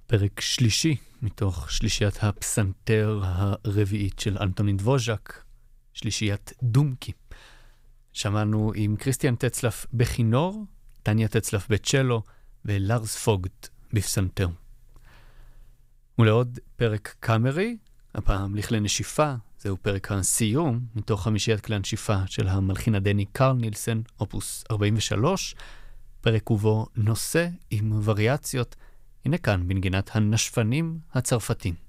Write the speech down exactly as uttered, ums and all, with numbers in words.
פרק שלישי מתוך שלישיית הפסנתר הרביעית של אנטונין דבוז'ק, שלישיית דומקי. שמענו עם קריסטיאן טצלף בכינור, טניה טצלף בצ'לו ולארס פוגט בפסנתר. ולעוד פרק קאמרי, הפעם לכלי נשיפה, זהו פרק הסיום מתוך חמישיית כלי הנשיפה של המלחין הדני קרל נילסן, אופוס ארבעים ושלוש, פרק ובו נושא עם וריאציות. הנה כאן בנגינת הנשפנים הצרפתים.